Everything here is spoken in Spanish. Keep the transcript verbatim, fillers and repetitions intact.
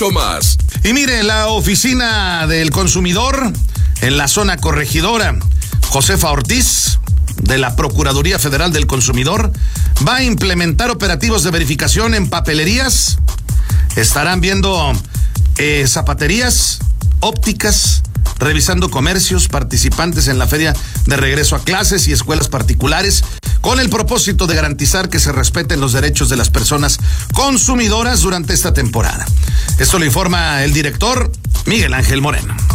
Tomás. Y mire, la oficina del consumidor en la zona corregidora, Josefa Ortiz, de la Procuraduría Federal del Consumidor, va a implementar operativos de verificación en papelerías. Estarán viendo eh, zapaterías, ópticas, revisando comercios, participantes en la feria de regreso a clases y escuelas particulares, con el propósito de garantizar que se respeten los derechos de las personas consumidoras durante esta temporada. Esto lo informa el director Miguel Ángel Moreno.